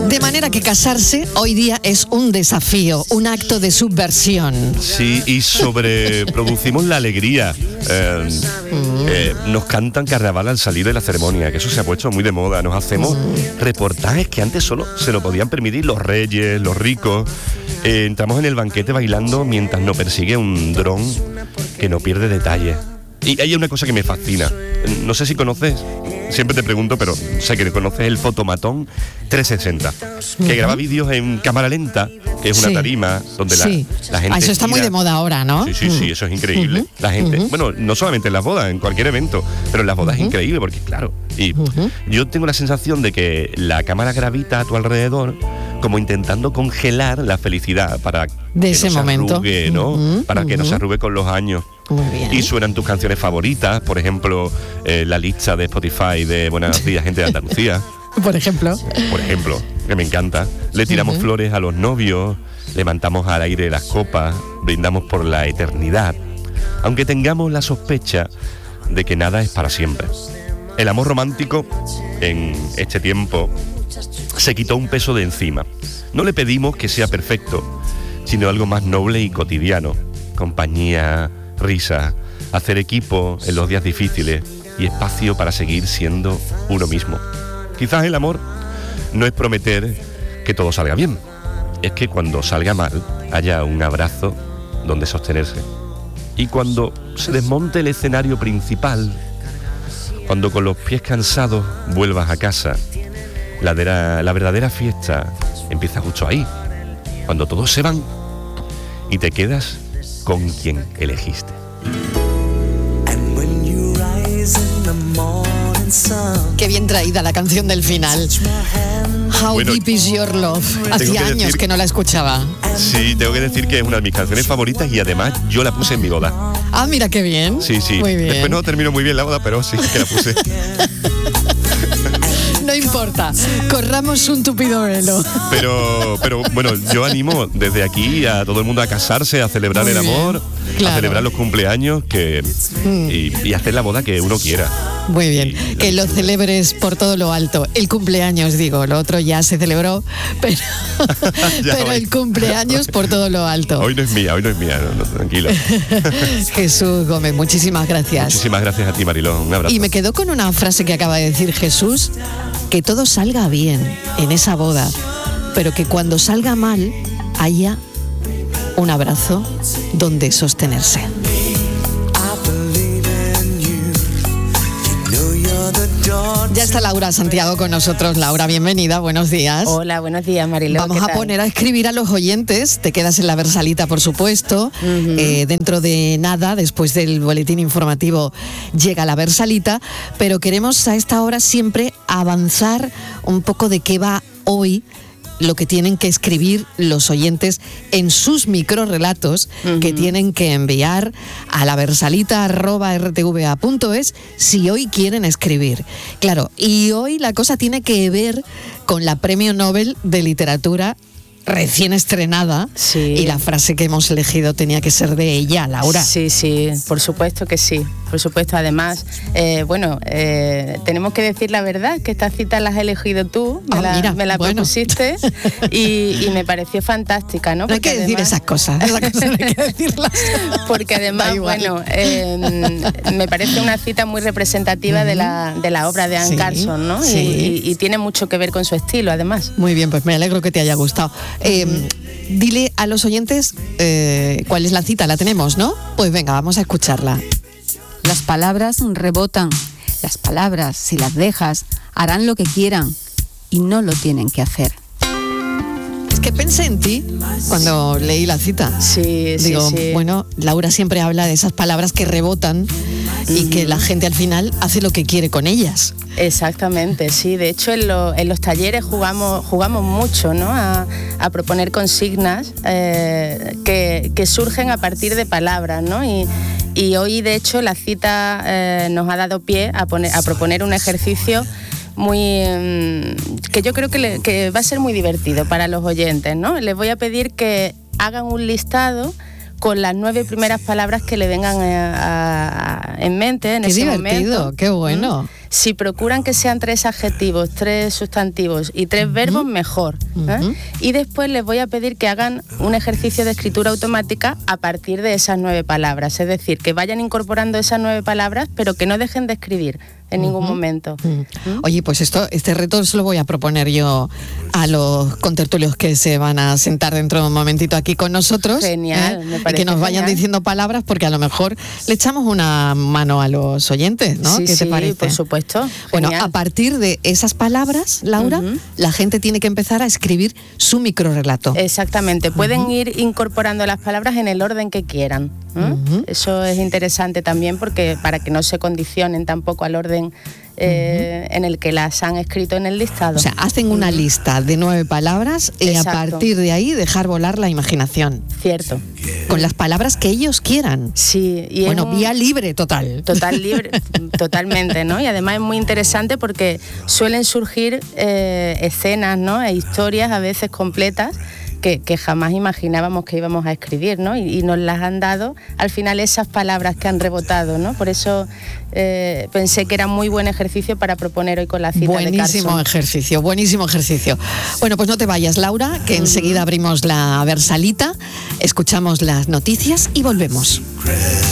De manera que casarse hoy día es un desafío, un acto de subversión. Sí, y sobreproducimos la alegría. Nos cantan carnaval al salir de la ceremonia, que eso se ha puesto muy de moda. Nos hacemos reportajes que antes solo se lo podían permitir los reyes, los ricos. Entramos en el banquete bailando mientras nos persigue un dron que no pierde detalle. Y hay una cosa que me fascina. No sé si conoces, siempre te pregunto, pero sé que conoces el Fotomatón 360, que graba vídeos en cámara lenta, que es una tarima donde la gente... Eso está muy de moda ahora, ¿no? Sí, eso es increíble. La gente, bueno, no solamente en las bodas, en cualquier evento, pero en las bodas es increíble porque, claro, y yo tengo la sensación de que la cámara gravita a tu alrededor, como intentando congelar la felicidad para de ese momento, arrugue, ¿no? Para que no se arrugue con los años. Muy bien. Y suenan tus canciones favoritas, por ejemplo, la lista de Spotify de Buenos días, gente de Andalucía. Por ejemplo, que me encanta. Le tiramos flores a los novios, levantamos al aire las copas, brindamos por la eternidad, aunque tengamos la sospecha de que nada es para siempre. El amor romántico, en este tiempo, se quitó un peso de encima. No le pedimos que sea perfecto, sino algo más noble y cotidiano. Compañía, risa, hacer equipo en los días difíciles y espacio para seguir siendo uno mismo. Quizás el amor no es prometer que todo salga bien, es que cuando salga mal haya un abrazo donde sostenerse. Y cuando se desmonte el escenario principal, cuando con los pies cansados vuelvas a casa, la verdadera fiesta empieza justo ahí, cuando todos se van y te quedas con quien elegiste. Qué bien traída la canción del final. How Deep Is Your Love. Hacía años que no la escuchaba. Sí, tengo que decir que es una de mis canciones favoritas y además yo la puse en mi boda. Ah, mira qué bien. Sí. Muy bien. Después no terminó muy bien la boda, pero sí que la puse. No importa, corramos un tupido velo. Pero bueno, yo animo desde aquí a todo el mundo a casarse, a celebrar el amor, a celebrar los cumpleaños y hacer la boda que uno quiera. Muy bien, que lo celebres por todo lo alto. El cumpleaños, digo, lo otro ya se celebró, pero el cumpleaños por todo lo alto. Hoy no es mía, no, tranquilo. Jesús Gómez, muchísimas gracias. Muchísimas gracias a ti, Mariló, un abrazo. Y me quedo con una frase que acaba de decir Jesús, que todo salga bien en esa boda, pero que cuando salga mal haya un abrazo donde sostenerse. Ya está Laura Santiago con nosotros. Laura, bienvenida, buenos días. Hola, buenos días, Mariló. Vamos a poner a escribir a los oyentes. Te quedas en la Versalita, por supuesto. Dentro de nada, después del boletín informativo, llega la Versalita. Pero queremos a esta hora siempre avanzar un poco de qué va hoy lo que tienen que escribir los oyentes en sus microrrelatos que tienen que enviar a la versalita@rtva.es si hoy quieren escribir. Claro, y hoy la cosa tiene que ver con la Premio Nobel de Literatura recién estrenada, y la frase que hemos elegido tenía que ser de ella, Laura. Sí, por supuesto que sí, por supuesto. Además, tenemos que decir la verdad, que esta cita la has elegido tú, me la propusiste y me pareció fantástica, ¿no? No hay que decir esas cosas, no hay que decirlas. Porque además, me parece una cita muy representativa de la obra de Anne Carson, ¿no? Y tiene mucho que ver con su estilo, además. Muy bien, pues me alegro que te haya gustado. Dile a los oyentes cuál es la cita, la tenemos, ¿no? Pues venga, vamos a escucharla. Las palabras rebotan. Las palabras, si las dejas, harán lo que quieran y no lo tienen que hacer. Es que pensé en ti cuando leí la cita. Digo, bueno, Laura siempre habla de esas palabras que rebotan y que la gente al final hace lo que quiere con ellas. Exactamente, sí. De hecho, en los talleres jugamos mucho, ¿no? A proponer consignas que surgen a partir de palabras, ¿no? Y hoy, de hecho, la cita nos ha dado pie a proponer un ejercicio que yo creo que va a ser muy divertido para los oyentes, ¿no? Les voy a pedir que hagan un listado con las 9 primeras palabras que le vengan en mente en ese momento. Qué divertido, qué bueno. Si procuran que sean 3 adjetivos, 3 sustantivos y 3 verbos, mejor. Y después les voy a pedir que hagan un ejercicio de escritura automática a partir de esas 9 palabras. Es decir, que vayan incorporando esas 9 palabras, pero que no dejen de escribir en ningún momento. Oye, pues este reto se lo voy a proponer yo a los contertulios que se van a sentar dentro de un momentito aquí con nosotros. Genial, me parece y que nos vayan diciendo palabras, porque a lo mejor le echamos una mano a los oyentes, ¿no? Sí, ¿Qué te parece? por supuesto. Bueno, Genial. a partir de esas palabras, Laura, la gente tiene que empezar a escribir su microrrelato. Exactamente, pueden ir incorporando las palabras en el orden que quieran. Eso es interesante también, porque para que no se condicionen tampoco al orden en el que las han escrito en el listado. O sea, hacen una lista de 9 palabras y a partir de ahí dejar volar la imaginación. Cierto. Con las palabras que ellos quieran. Sí. Y bueno, vía libre total. Total libre, totalmente, ¿no? Y además es muy interesante porque suelen surgir escenas, ¿no? E historias a veces completas que jamás imaginábamos que íbamos a escribir, ¿no? Y nos las han dado al final esas palabras que han rebotado, ¿no? Por eso pensé que era muy buen ejercicio para proponer hoy con la cita de Carson. Buenísimo ejercicio. Bueno, pues no te vayas, Laura, que enseguida abrimos la Versalita, escuchamos las noticias y volvemos.